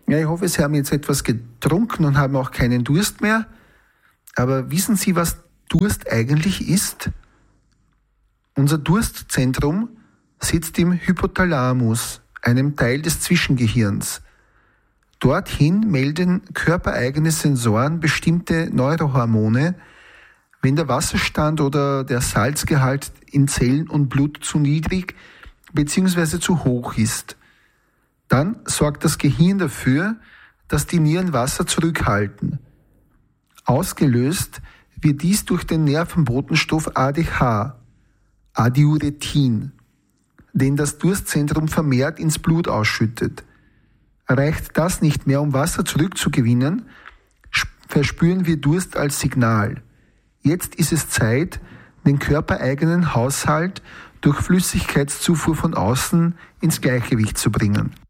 Ja, ich hoffe, Sie haben jetzt etwas getrunken und haben auch keinen Durst mehr. Aber wissen Sie, was Durst eigentlich ist? Unser Durstzentrum sitzt im Hypothalamus, einem Teil des Zwischengehirns. Dorthin melden körpereigene Sensoren bestimmte Neurohormone, wenn der Wasserstand oder der Salzgehalt in Zellen und Blut zu niedrig bzw. zu hoch ist. Dann sorgt das Gehirn dafür, dass die Nieren Wasser zurückhalten. Ausgelöst wird dies durch den Nervenbotenstoff ADH, Adiuretin, den das Durstzentrum vermehrt ins Blut ausschüttet. Reicht das nicht mehr, um Wasser zurückzugewinnen, verspüren wir Durst als Signal. Jetzt ist es Zeit, den körpereigenen Haushalt durch Flüssigkeitszufuhr von außen ins Gleichgewicht zu bringen.